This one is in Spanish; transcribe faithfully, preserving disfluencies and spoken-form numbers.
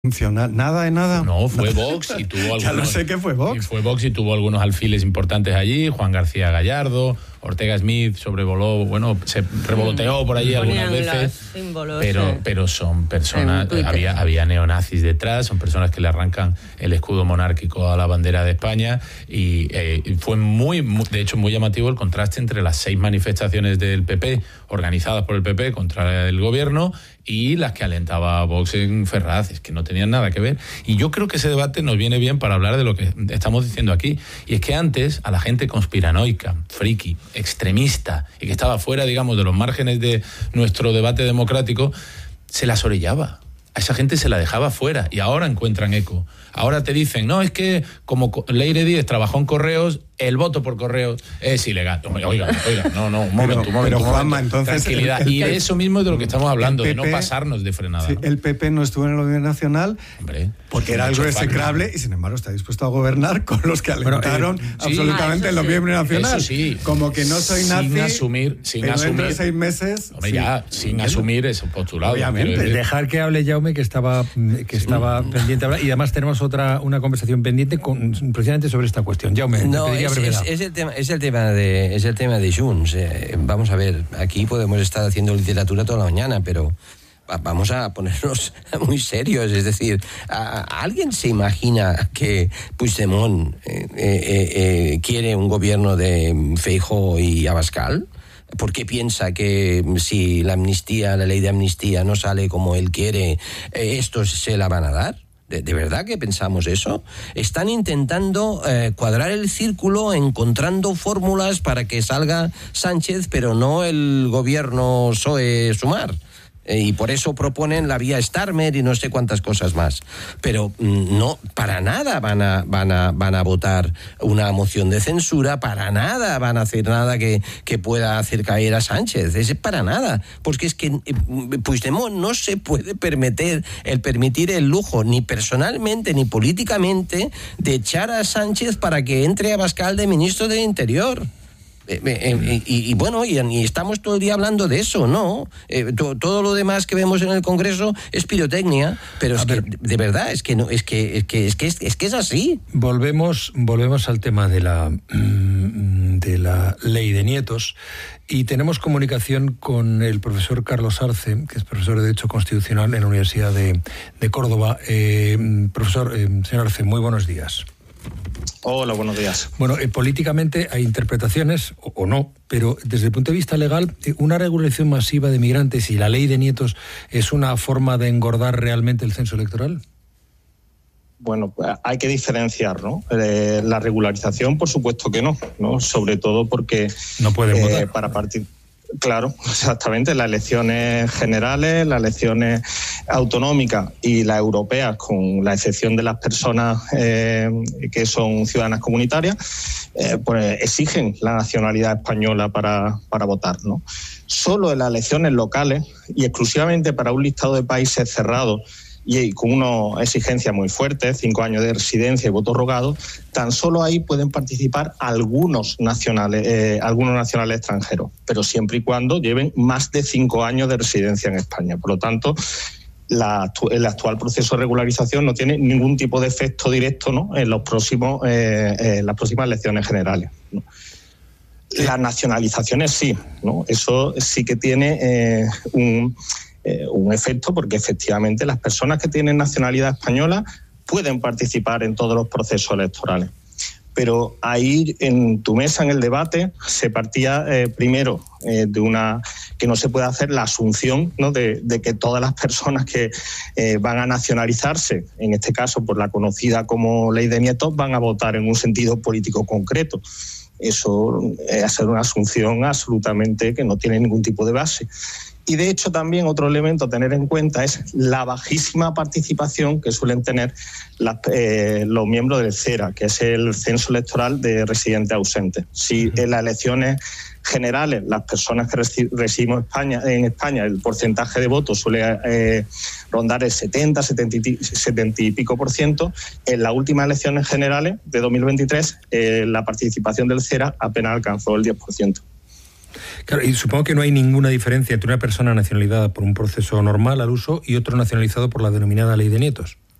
Funcional, nada de nada. No, fue Vox y tuvo algunos. Ya lo sé que fue Vox. Y fue Vox y tuvo algunos alfiles importantes allí. Juan García Gallardo, Ortega Smith sobrevoló, bueno, se revoloteó por allí Ponían algunas veces. Símbolos, pero, eh. pero son personas, había, había neonazis detrás, son personas que le arrancan el escudo monárquico a la bandera de España y eh, fue muy, muy, de hecho, muy llamativo el contraste entre las seis manifestaciones del P P, organizadas por el P P contra el gobierno, y las que alentaba Vox en Ferraz, es que no tenían nada que ver. Y yo creo que ese debate nos viene bien para hablar de lo que estamos diciendo aquí. Y es que antes a la gente conspiranoica, friki, extremista, y que estaba fuera, digamos, de los márgenes de nuestro debate democrático, se las orillaba. A esa gente se la dejaba fuera y ahora encuentran eco. Ahora te dicen, no, es que como Leire Díez trabajó en correos, el voto por correos es ilegal. Oiga, oiga, no, no, un momento, pero, un momento. Pero un Juanma, momento. entonces... Tranquilidad. El, el, y de eso mismo es de lo que estamos hablando, P P, de no pasarnos de frenada. Sí, ¿no? El P P no estuvo en el gobierno nacional, hombre, porque era algo execrable y sin embargo está dispuesto a gobernar con los que alentaron bueno, eh, absolutamente sí, el gobierno sí. nacional. Eso sí. Como que no soy nazi, sin asumir, sin pero asumir, dentro de seis meses... Hombre, sí. ya, sin ¿Entiendo? asumir ese postulado. Obviamente. Dejar que hable Jaume, que estaba, que estaba sí. pendiente de hablar, y además tenemos otra una conversación pendiente con, precisamente sobre esta cuestión. Jaume, no, te es, es, es, el tema, es el tema de es el tema de Junts. Eh, vamos a ver, aquí podemos estar haciendo literatura toda la mañana, pero vamos a ponernos muy serios. Es decir, ¿a, a ¿alguien se imagina que Puigdemont eh, eh, eh, quiere un gobierno de Feijóo y Abascal? ¿Por qué piensa que si la amnistía, la ley de amnistía no sale como él quiere, eh, estos se la van a dar? ¿De, ¿De verdad que pensamos eso? Están intentando eh, cuadrar el círculo, encontrando fórmulas para que salga Sánchez, pero no el gobierno P S O E-Sumar. Eh, y por eso proponen la vía Starmer y no sé cuántas cosas más. Pero no, para nada van a, van a, van a votar una moción de censura, para nada van a hacer nada que, que pueda hacer caer a Sánchez. Es para nada. Porque es que eh, Puigdemont no se puede permitir el, permitir el lujo, ni personalmente ni políticamente, de echar a Sánchez para que entre Abascal de ministro del Interior. Eh, eh, y, y bueno, y, y estamos todo el día hablando de eso, ¿no? Eh, to, todo lo demás que vemos en el Congreso es pirotecnia, pero es que, de verdad, es que no, es que es que es que es, es que es así. Volvemos, volvemos al tema de la de la ley de nietos y tenemos comunicación con el profesor Carlos Arce, que es profesor de Derecho Constitucional en la Universidad de, de Córdoba. Eh, profesor, eh, señor Arce, muy buenos días. Hola, buenos días. Bueno, eh, políticamente hay interpretaciones, o, o no, pero desde el punto de vista legal, eh, una regularización masiva de migrantes y la ley de nietos es una forma de engordar realmente el censo electoral. Bueno, pues hay que diferenciar, ¿no? Eh, la regularización, por supuesto que no, ¿no? Sobre todo porque no pueden eh, votar. Para partir. Claro, exactamente. Las elecciones generales, las elecciones autonómicas y las europeas, con la excepción de las personas eh, que son ciudadanas comunitarias, eh, pues exigen la nacionalidad española para, para votar, ¿no? Solo en las elecciones locales y exclusivamente para un listado de países cerrados y con una exigencia muy fuerte, cinco años de residencia y voto rogado, tan solo ahí pueden participar algunos nacionales, eh, algunos nacionales extranjeros, pero siempre y cuando lleven más de cinco años de residencia en España. Por lo tanto, la, el actual proceso de regularización no tiene ningún tipo de efecto directo, ¿no?, en los próximos, eh, eh, las próximas elecciones generales, ¿no? Las nacionalizaciones sí, ¿no? Eso sí que tiene eh, un... Eh, un efecto, porque efectivamente las personas que tienen nacionalidad española pueden participar en todos los procesos electorales. Pero ahí en tu mesa, en el debate, se partía eh, primero eh, de una que no se puede hacer la asunción, ¿no?, de, de que todas las personas que eh, van a nacionalizarse, en este caso por la conocida como ley de nietos, van a votar en un sentido político concreto. Eso es hacer una asunción absolutamente que no tiene ningún tipo de base. Y de hecho también otro elemento a tener en cuenta es la bajísima participación que suelen tener las, eh, los miembros del CERA, que es el censo electoral de residentes ausentes. Si en las elecciones generales las personas que reci- residimos España, en España el porcentaje de votos suele eh, rondar el setenta, setenta y, setenta y pico por ciento, en las últimas elecciones generales de dos mil veintitrés eh, la participación del CERA apenas alcanzó el diez por ciento. Claro, y supongo que no hay ninguna diferencia entre una persona nacionalizada por un proceso normal al uso y otro nacionalizado por la denominada ley de nietos.